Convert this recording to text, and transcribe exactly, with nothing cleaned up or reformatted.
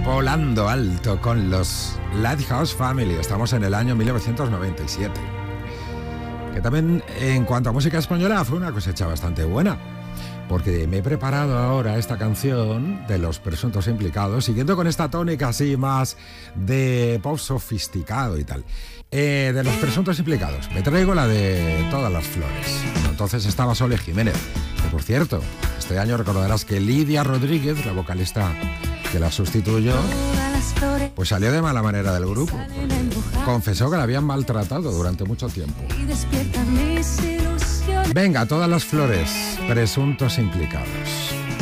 volando alto con los Lighthouse Family. Estamos en el año mil novecientos noventa y siete. Que también, en cuanto a música española, fue una cosecha bastante buena. Porque me he preparado ahora esta canción de Los Presuntos Implicados, siguiendo con esta tónica así más de pop sofisticado y tal. Eh, de Los Presuntos Implicados, me traigo la de Todas las Flores. Entonces estaba Sole Jiménez, que por cierto, este año recordarás que Lidia Rodríguez, la vocalista que la sustituyó, pues salió de mala manera del grupo. Confesó que la habían maltratado durante mucho tiempo. Venga, Todas las Flores, Presuntos Implicados.